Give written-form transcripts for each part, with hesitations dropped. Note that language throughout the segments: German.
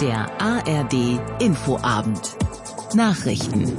Der ARD Infoabend. Nachrichten.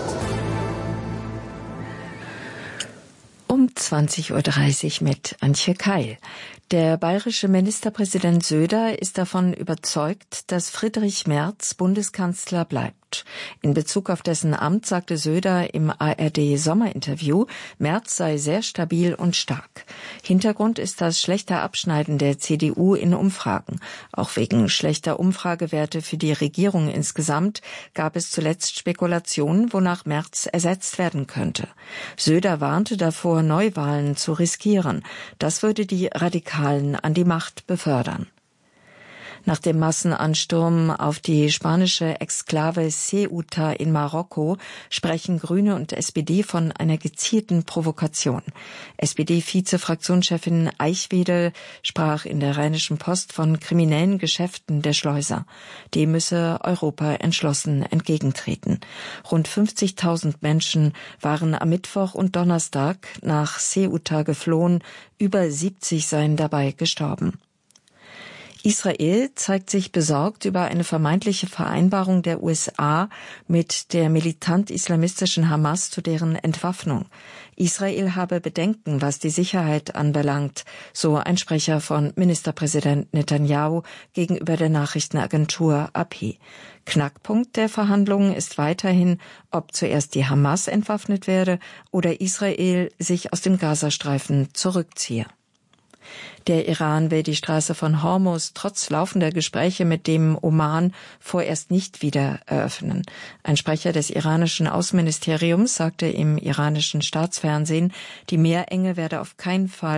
Um 20.30 Uhr mit Antje Keil. Der bayerische Ministerpräsident Söder ist davon überzeugt, dass Friedrich Merz Bundeskanzler bleibt. In Bezug auf dessen Amt sagte Söder im ARD-Sommerinterview, Merz sei sehr stabil und stark. Hintergrund ist das schlechte Abschneiden der CDU in Umfragen. Auch wegen schlechter Umfragewerte für die Regierung insgesamt gab es zuletzt Spekulationen, wonach Merz ersetzt werden könnte. Söder warnte davor, Neuwahlen zu riskieren. Das würde die Radikalen an die Macht befördern. Nach dem Massenansturm auf die spanische Exklave Ceuta in Marokko sprechen Grüne und SPD von einer gezielten Provokation. SPD-Vize-Fraktionschefin Eichwedel sprach in der Rheinischen Post von kriminellen Geschäften der Schleuser. Dem müsse Europa entschlossen entgegentreten. Rund 50.000 Menschen waren am Mittwoch und Donnerstag nach Ceuta geflohen. Über 70 seien dabei gestorben. Israel zeigt sich besorgt über eine vermeintliche Vereinbarung der USA mit der militant-islamistischen Hamas zu deren Entwaffnung. Israel habe Bedenken, was die Sicherheit anbelangt, so ein Sprecher von Ministerpräsident Netanyahu gegenüber der Nachrichtenagentur AP. Knackpunkt der Verhandlungen ist weiterhin, ob zuerst die Hamas entwaffnet werde oder Israel sich aus dem Gazastreifen zurückziehe. Der Iran will die Straße von Hormuz trotz laufender Gespräche mit dem Oman vorerst nicht wieder eröffnen. Ein Sprecher des iranischen Außenministeriums sagte im iranischen Staatsfernsehen, die Meerenge werde auf keinen Fall